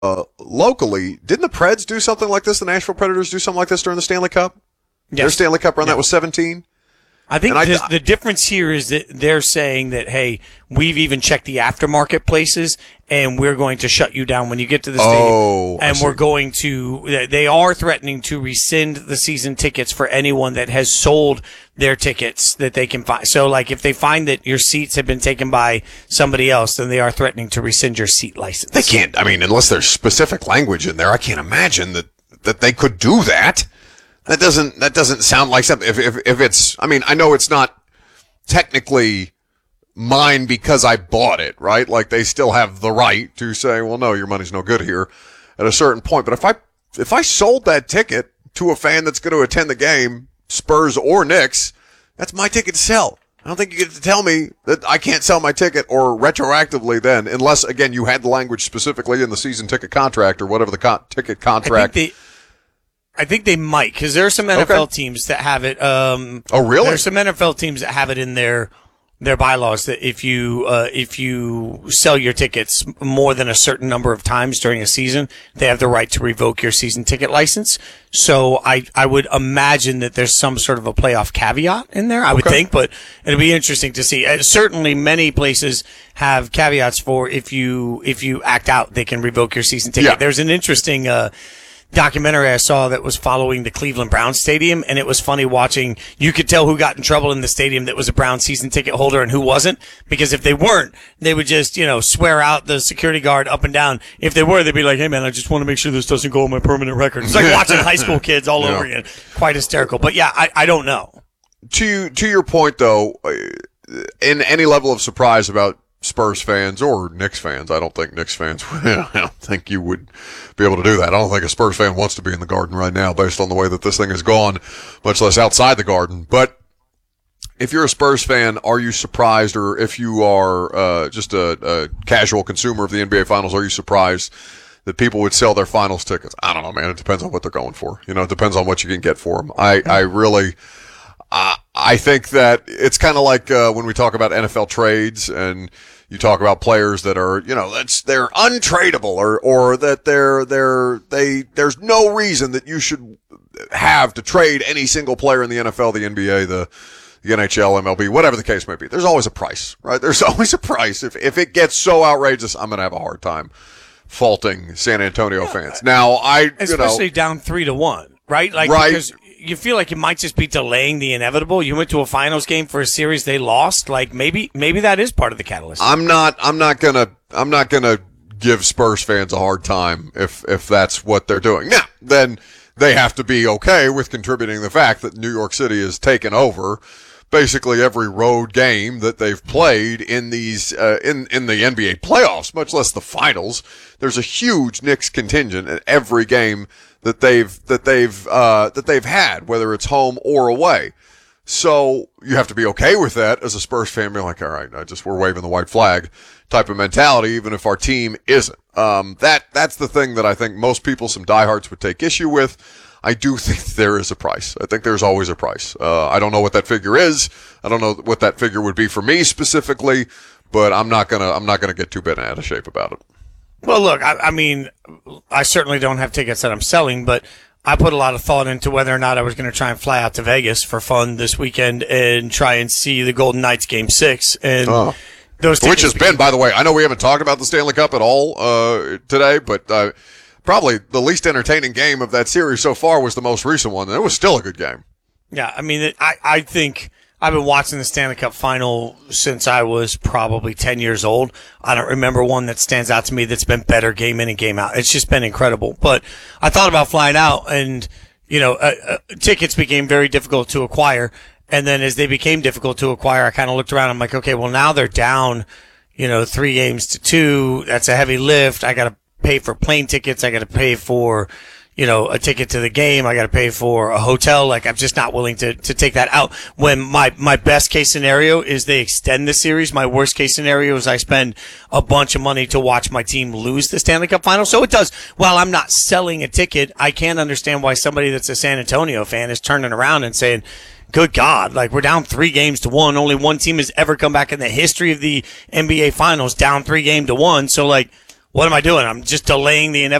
locally, didn't the Preds do something like this? The Nashville Predators do something like this during the Stanley Cup? Yes. Their Stanley Cup run, that was 17? I think the difference here is that they're saying that, hey, we've even checked the aftermarket places, and we're going to shut you down when you get to the stadium. And we're going to – they are threatening to rescind the season tickets for anyone that has sold their tickets that they can find. So, like, if they find that your seats have been taken by somebody else, then they are threatening to rescind your seat license. They can't – I mean, unless there's specific language in there, I can't imagine that they could do that. That doesn't sound like something. If it's, I mean, I know it's not technically mine because I bought it, right? Like they still have the right to say, well, no, your money's no good here at a certain point. But if I sold that ticket to a fan that's going to attend the game, Spurs or Knicks, that's my ticket to sell. I don't think you get to tell me that I can't sell my ticket or retroactively then, unless again you had the language specifically in the season ticket contract or whatever the ticket contract. I think they might, because there are some NFL teams that have it. Oh, really? There are some NFL teams that have it in their bylaws that if you sell your tickets more than a certain number of times during a season, they have the right to revoke your season ticket license. So I would imagine that there's some sort of a playoff caveat in there, I would think, but it'll be interesting to see. Certainly many places have caveats for if you act out, they can revoke your season ticket. Yeah. There's an interesting documentary I saw that was following the Cleveland Browns stadium, and it was funny watching. You could tell who got in trouble in the stadium that was a Browns season ticket holder and who wasn't, because if they weren't, they would just, swear out the security guard up and down. If they were, they'd be like, hey man, I just want to make sure this doesn't go on my permanent record. It's like watching high school kids all over again. Quite hysterical. But yeah, I don't know. To your point though, in any level of surprise about Spurs fans or Knicks fans. I don't think Knicks fans, I don't think you would be able to do that. I don't think a Spurs fan wants to be in the Garden right now based on the way that this thing has gone, much less outside the Garden. But if you're a Spurs fan, are you surprised, or if you are just a casual consumer of the NBA Finals, are you surprised that people would sell their Finals tickets? I don't know, man. It depends on what they're going for. It depends on what you can get for them. I think that it's kind of like when we talk about NFL trades and you talk about players that are, they're untradeable or that there's no reason that you should have to trade any single player in the NFL, the NBA, the NHL, MLB, whatever the case may be. There's always a price, right? There's always a price. If it gets so outrageous, I'm going to have a hard time faulting San Antonio fans. Now, especially down 3-1, right? Because you feel like it might just be delaying the inevitable. You went to a finals game for a series they lost. Like maybe that is part of the catalyst. I'm not gonna give Spurs fans a hard time if that's what they're doing. Now, then they have to be okay with contributing the fact that New York City has taken over basically every road game that they've played in these in the NBA playoffs, much less the finals. There's a huge Knicks contingent at every game that they've had, whether it's home or away. So you have to be okay with that as a Spurs fan, being like, all right, we're waving the white flag type of mentality, even if our team isn't. That's the thing that I think most people, some diehards, would take issue with. I do think there is a price. I think there's always a price. I don't know what that figure is. I don't know what that figure would be for me specifically, but I'm not gonna get too bent out of shape about it. Well, look, I mean, I certainly don't have tickets that I'm selling, but I put a lot of thought into whether or not I was going to try and fly out to Vegas for fun this weekend and try and see the Golden Knights Game 6. And those tickets, which has been, by the way, I know we haven't talked about the Stanley Cup at all today, but probably the least entertaining game of that series so far was the most recent one, and it was still a good game. Yeah, I mean, I think I've been watching the Stanley Cup final since I was probably 10 years old. I don't remember one that stands out to me that's been better game in and game out. It's just been incredible. But I thought about flying out, and, tickets became very difficult to acquire. And then as they became difficult to acquire, I kind of looked around. I'm like, okay, well, now they're down, 3-2. That's a heavy lift. I got to pay for plane tickets. I got to pay for, a ticket to the game. I got to pay for a hotel. Like, I'm just not willing to take that out. When my best case scenario is they extend the series. My worst case scenario is I spend a bunch of money to watch my team lose the Stanley Cup final. So it does. While I'm not selling a ticket, I can understand why somebody that's a San Antonio fan is turning around and saying, good God, like, we're down 3-1. Only one team has ever come back in the history of the NBA finals down 3-1. So, like, what am I doing? I'm just delaying the inevitable.